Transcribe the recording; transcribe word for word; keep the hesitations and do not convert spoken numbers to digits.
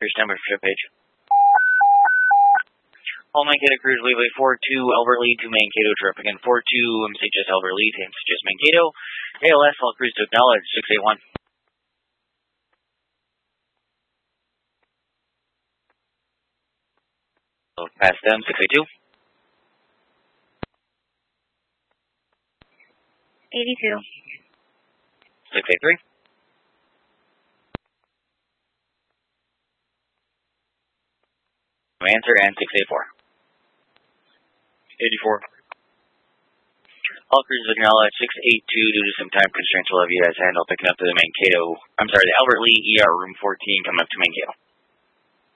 Here's number for ship page. All Mankato crews leeway four two, Albert Lee to Mankato, trip again four two, M C H S Albert Lee to M C H S Mankato. A L S, all crews to acknowledge, six eight one. So past them, six eight two. eighty-two. six eight three. Answer, and six eight four. eighty-four. All crews acknowledge six eight two due to some time constraints. We'll have you guys handle picking up the Mankato, I'm sorry, the Albert Lee E R room fourteen coming up to Mankato.